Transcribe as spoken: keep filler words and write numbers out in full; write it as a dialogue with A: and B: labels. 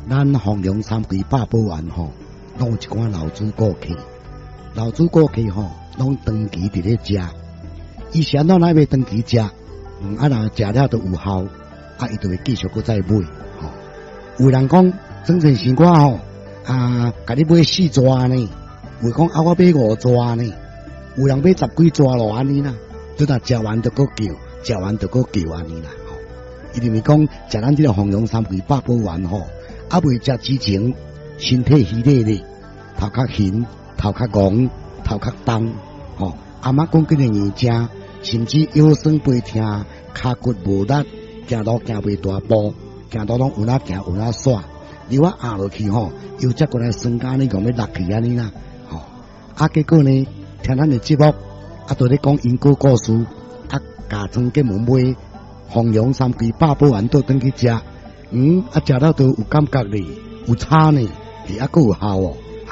A: 咱弘扬三规八宝丸吼，拢有一寡老主顾客，老主顾客吼，拢长期伫咧食。伊先到哪要长期食，嗯，啊若食了都有效，啊，伊就会继续搁再买。吼、哦，有人讲整成生活吼，啊，甲你买四抓呢，有讲啊，我买五抓呢，有人买十几抓咯，安尼啦，都若食完就搁叫，食完就搁叫安尼啦。吼、哦，伊认为讲食咱这个弘扬三规八宝丸吼。啊，未食之前，身体虚累咧，头壳晕，头壳戆，头壳重，吼、哦。阿嬷讲几个年正，甚至腰酸背痛，骹骨无力，行路行袂大步，行路拢有哪行有哪耍，流啊压落去吼，又再过来酸甲呢，讲要落去安尼啦，吼、哦。啊，结果呢，听咱的节目，啊，都咧讲因果故事，啊，家庄给门买弘扬三规八宝丸倒转去食。嗯，啊，食了都有感觉咧，有差呢，是啊，够有效哦。